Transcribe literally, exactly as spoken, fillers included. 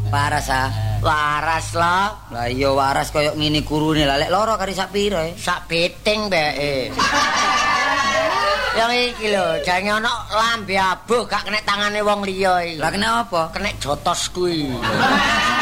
Waras ah. Waras lah. Lah iya waras koyo ngene kurune lah lek loro kari sak pira e? Sak beting mbeke. Yang iki lho, jange ana lambe abuh gak kena tangane wong liya iki. Lah kena apa? Kena jotos kuwi.